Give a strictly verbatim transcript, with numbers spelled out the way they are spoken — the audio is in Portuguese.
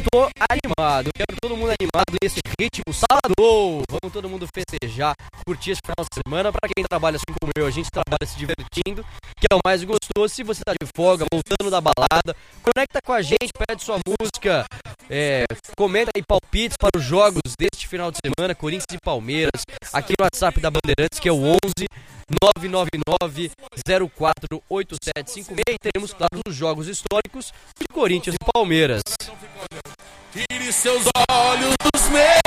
tô animado, eu quero todo mundo animado nesse ritmo sábado. Vamos todo mundo festejar, curtir esse final de semana. Pra quem trabalha assim como eu, a gente trabalha se divertindo, que é o mais gostoso. Se você tá de folga, voltando da balada, conecta com a gente, pede sua música, é, comenta aí palpites para os jogos deste final de semana, Corinthians e Palmeiras, aqui no WhatsApp da Bandeirantes, que é o onze nove nove nove zero quatro oito sete cinco seis. E teremos, claro, os jogos históricos de Corinthians e Palmeiras. Tire seus olhos dos meus.